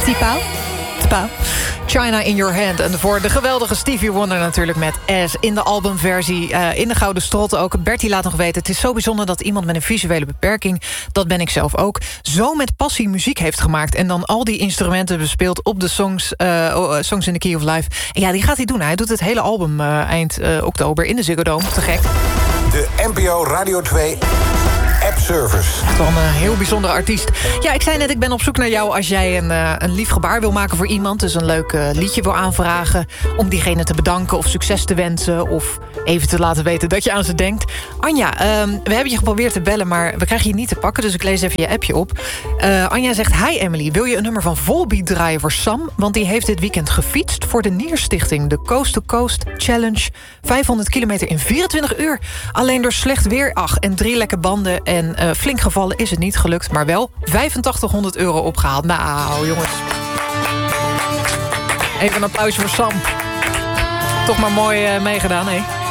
T'pau. China in Your Hand. En voor de geweldige Stevie Wonder natuurlijk met As in de albumversie. In de Gouden Strot ook. Bertie laat nog weten, het is zo bijzonder dat iemand met een visuele beperking, dat ben ik zelf ook, zo met passie muziek heeft gemaakt. En dan al die instrumenten bespeelt op de Songs in the Key of Life. En ja, die gaat hij doen. Hij doet het hele album eind oktober in de Ziggo Dome. Te gek. De NPO Radio 2 App-service. Toch een heel bijzondere artiest. Ja, ik zei net, ik ben op zoek naar jou als jij een lief gebaar wil maken voor iemand. Dus een leuk liedje wil aanvragen om diegene te bedanken of succes te wensen of even te laten weten dat je aan ze denkt. Anja, we hebben je geprobeerd te bellen, maar we krijgen je niet te pakken, dus ik lees even je appje op. Anja zegt, hi Emily, wil je een nummer van Volbeat draaien voor Sam? Want die heeft dit weekend gefietst voor de Nierstichting, de Coast to Coast Challenge. 500 kilometer in 24 uur. Alleen door slecht weer, en 3 lekke banden en flink gevallen is het niet gelukt, maar wel €8500 opgehaald. Nou, jongens. Even een applausje voor Sam. Toch maar mooi meegedaan, hè?